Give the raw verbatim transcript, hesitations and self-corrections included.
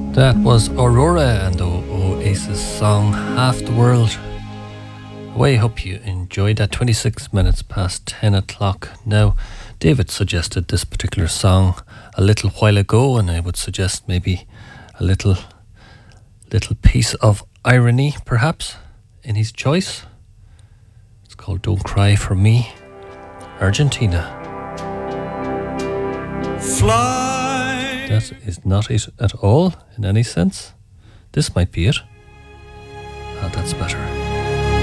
That was Aurora and the Oasis song Half the World. Well, I hope you enjoyed that. twenty-six minutes past ten o'clock. Now, David suggested this particular song a little while ago, and I would suggest maybe a little little piece of irony, perhaps, in his choice. It's called Don't Cry for Me, Argentina. Fly. That is not it at all, in any sense. This might be it. Ah, that's better.